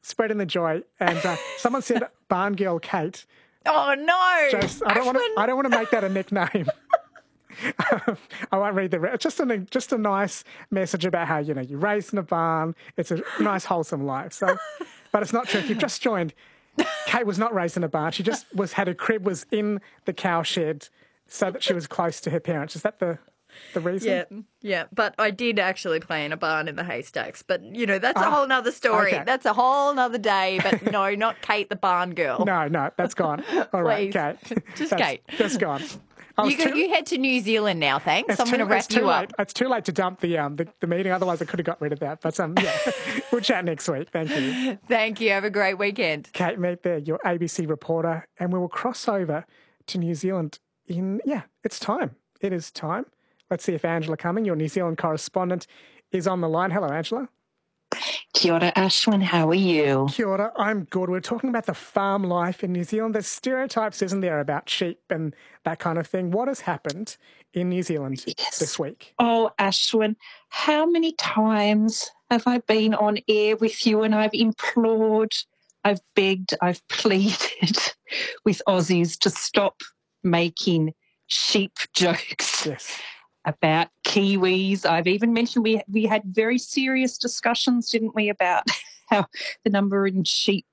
spreading the joy. And someone said Barn Girl Kate. Oh, no. Jose, I don't want to make that a nickname. I won't read the rest. Just a nice message about how, you're raised in a barn. It's a nice, wholesome life. So, but it's not true. If you've just joined, Kate was not raised in a barn. She just had her crib was in the cow shed so that she was close to her parents. Is that the reason? Yeah. But I did actually play in a barn in the haystacks. But, that's a whole nother story. Okay. That's a whole nother day. But no, not Kate the barn girl. No, that's gone. All right, Kate. Kate. Just gone. You head to New Zealand now, thanks. I'm going to wrap you up. It's too late to dump the meeting. Otherwise, I could have got rid of that. But we'll chat next week. Thank you. Thank you. Have a great weekend. Kate Meek there, your ABC reporter, and we will cross over to New Zealand it's time. It is time. Let's see if Angela Cumming, your New Zealand correspondent, is on the line. Hello, Angela. Kia ora, Ashwin. How are you? Kia ora. I'm good. We're talking about the farm life in New Zealand. There's stereotypes, isn't there, about sheep and that kind of thing. What has happened in New Zealand this week? Oh, Ashwin, how many times have I been on air with you and I've implored, I've begged, I've pleaded with Aussies to stop making sheep jokes. Yes. About Kiwis. I've even mentioned we had very serious discussions, didn't we, about how the number of sheep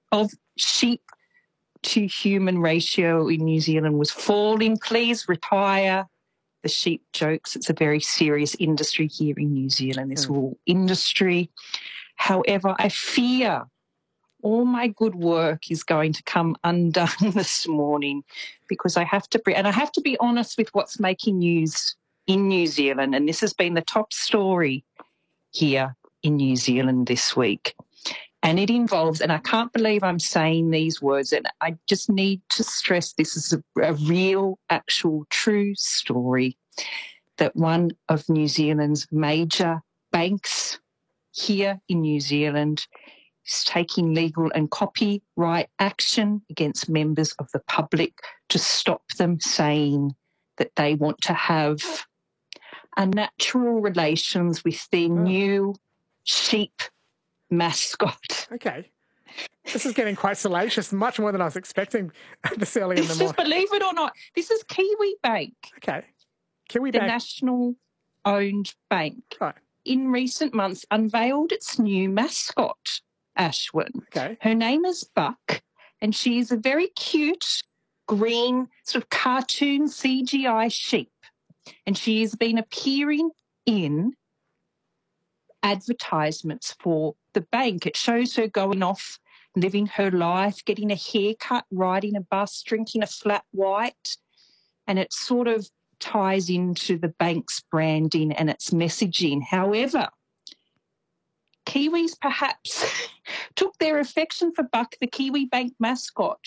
to human ratio in New Zealand was falling. Please retire the sheep jokes. It's a very serious industry here in New Zealand, this wool industry. However, I fear all my good work is going to come undone this morning because I have to be honest with what's making news in New Zealand, and this has been the top story here in New Zealand this week. And it involves, and I can't believe I'm saying these words, and I just need to stress this is a real, actual, true story, that one of New Zealand's major banks here in New Zealand is taking legal and copyright action against members of the public to stop them saying that they want to have unnatural relations with their new sheep mascot. Okay. This is getting quite salacious, much more than I was expecting this early in the morning. Believe it or not, this is Kiwi Bank. Okay. Kiwi the Bank. The national-owned bank. Right. In recent months unveiled its new mascot, Ashwin. Okay. Her name is Buck, and she is a very cute, green, sort of cartoon CGI sheep. And she has been appearing in advertisements for the bank. It shows her going off, living her life, getting a haircut, riding a bus, drinking a flat white. And it sort of ties into the bank's branding and its messaging. However, Kiwis perhaps took their affection for Buck, the Kiwi Bank mascot,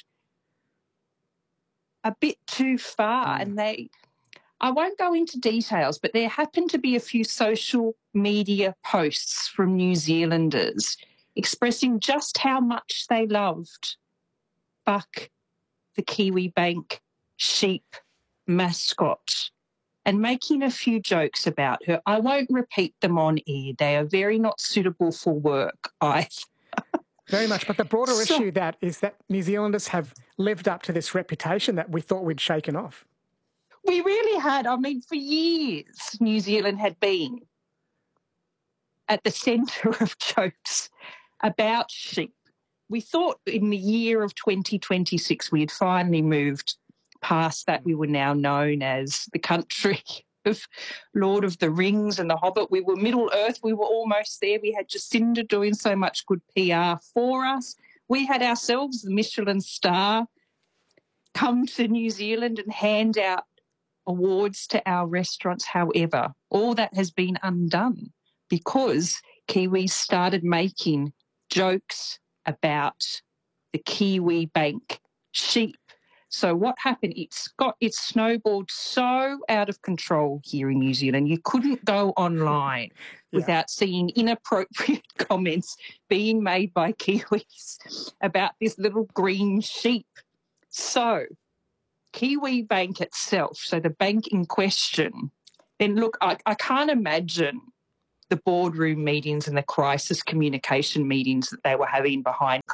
a bit too far, and I won't go into details, but there happened to be a few social media posts from New Zealanders expressing just how much they loved Buck, the Kiwi Bank sheep mascot, and making a few jokes about her. I won't repeat them on air. They are very not suitable for work, Very much. But the broader issue is that New Zealanders have lived up to this reputation that we thought we'd shaken off. We really had. I mean, for years, New Zealand had been at the centre of jokes about sheep. We thought in the year of 2026 we had finally moved past that. We were now known as the country of Lord of the Rings and The Hobbit. We were Middle Earth. We were almost there. We had Jacinda doing so much good PR for us. We had ourselves the Michelin star come to New Zealand and hand out awards to our restaurants. However, all that has been undone because Kiwis started making jokes about the Kiwi Bank sheep. So what happened? It snowballed so out of control here in New Zealand. You couldn't go online without seeing inappropriate comments being made by Kiwis about this little green sheep. So Kiwi Bank itself, so the bank in question, then look, I can't imagine the boardroom meetings and the crisis communication meetings that they were having behind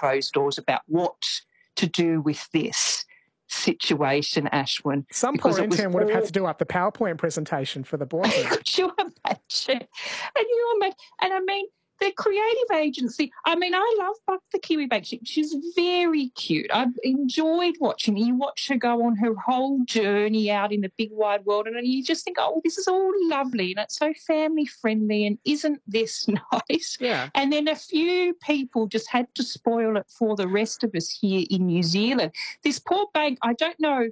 closed doors about what to do with this situation, Ashwin. Some poor intern would have had to do up the PowerPoint presentation for the boardroom. Could you imagine? And I mean, the creative agency, I mean, I love Buck the Kiwi Bake Sheep. She's very cute. I've enjoyed watching her. You watch her go on her whole journey out in the big wide world, and you just think, oh, this is all lovely, and it's so family friendly, and isn't this nice? Yeah. And then a few people just had to spoil it for the rest of us here in New Zealand. This poor bank, I don't know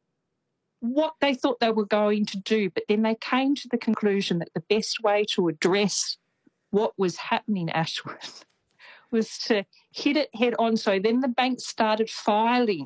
what they thought they were going to do, but then they came to the conclusion that the best way to address what was happening, Ashwin, was to hit it head on. So then the bank started filing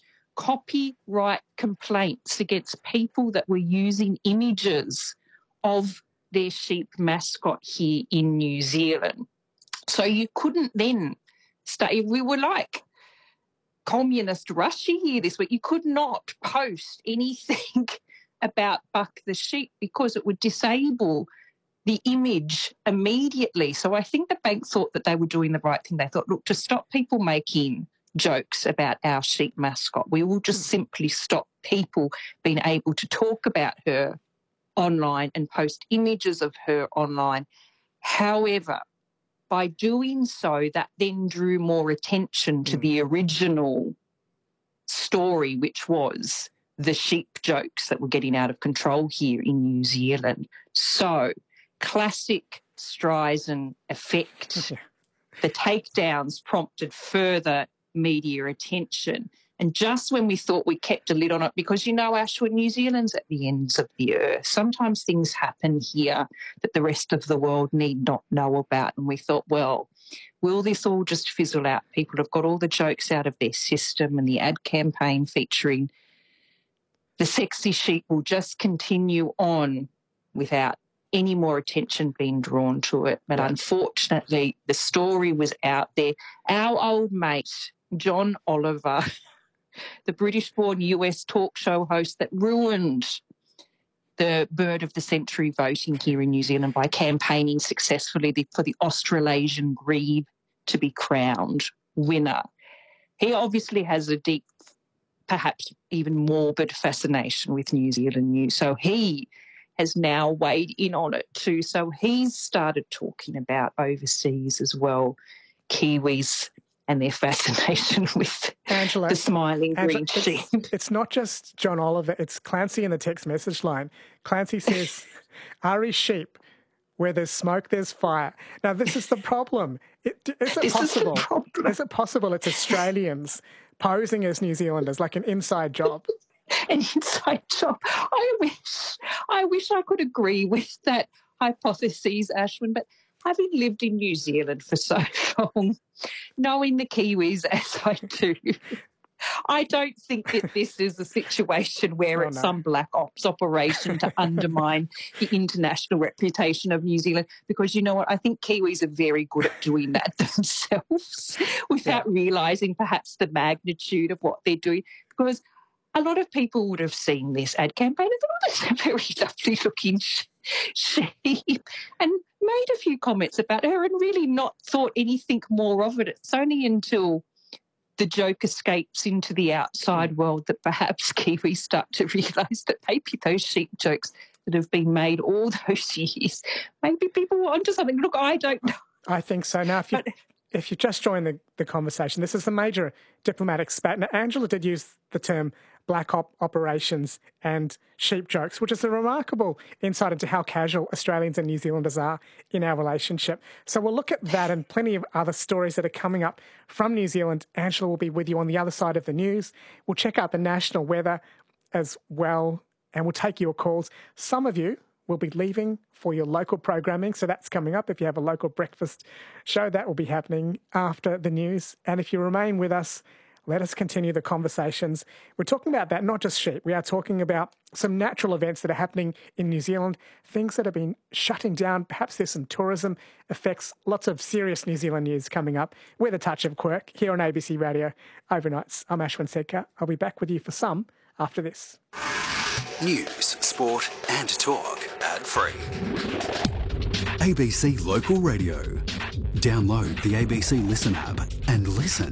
copyright complaints against people that were using images of their sheep mascot here in New Zealand. So you couldn't then stay. We were like communist Russia here this week. You could not post anything about Buck the sheep because it would disable the image immediately. So I think the bank thought that they were doing the right thing. They thought, look, to stop people making jokes about our sheep mascot, we will just simply stop people being able to talk about her online and post images of her online. However, by doing so, that then drew more attention to the original story, which was the sheep jokes that were getting out of control here in New Zealand. So classic Streisand effect. The takedowns prompted further media attention. And just when we thought we kept a lid on it, because, you know, Ashwin, New Zealand's at the ends of the earth. Sometimes things happen here that the rest of the world need not know about. And we thought, well, will this all just fizzle out? People have got all the jokes out of their system, and the ad campaign featuring the sexy sheep will just continue on without any more attention being drawn to it. But unfortunately, the story was out there. Our old mate, John Oliver, the British-born US talk show host that ruined the Bird of the Century voting here in New Zealand by campaigning successfully for the Australasian grebe to be crowned winner. He obviously has a deep, perhaps even morbid fascination with New Zealand news. So he has now weighed in on it too. So he's started talking about overseas as well, Kiwis and their fascination with Angela, the smiling green sheep. It's not just John Oliver, it's Clancy in the text message line. Clancy says, Ari sheep, where there's smoke, there's fire. Now, this is the problem. Is it possible it's Australians posing as New Zealanders, like an inside job? An inside job. I wish I could agree with that hypothesis, Ashwin, but having lived in New Zealand for so long, knowing the Kiwis as I do, I don't think that this is a situation where it's some black ops operation to undermine the international reputation of New Zealand, because you know what? I think Kiwis are very good at doing that themselves without realising perhaps the magnitude of what they're doing, because a lot of people would have seen this ad campaign and thought, oh, that's a very lovely looking sheep, and made a few comments about her and really not thought anything more of it. It's only until the joke escapes into the outside world that perhaps Kiwis start to realise that maybe those sheep jokes that have been made all those years, maybe people were onto something. Look, I don't know. I think so. Now, if you just joined the conversation, this is a major diplomatic spat. Now, Angela did use the term black operations and sheep jokes, which is a remarkable insight into how casual Australians and New Zealanders are in our relationship. So we'll look at that and plenty of other stories that are coming up from New Zealand. Angela will be with you on the other side of the news. We'll check out the national weather as well, and we'll take your calls. Some of you will be leaving for your local programming, so that's coming up. If you have a local breakfast show, that will be happening after the news. And if you remain with us, let us continue the conversations. We're talking about that, not just sheep. We are talking about some natural events that are happening in New Zealand, things that have been shutting down. Perhaps there's some tourism effects, lots of serious New Zealand news coming up with a touch of quirk here on ABC Radio Overnights. I'm Ashwin Sedkar. I'll be back with you for some after this. News, sport and talk ad-free. ABC Local Radio. Download the ABC Listen app and listen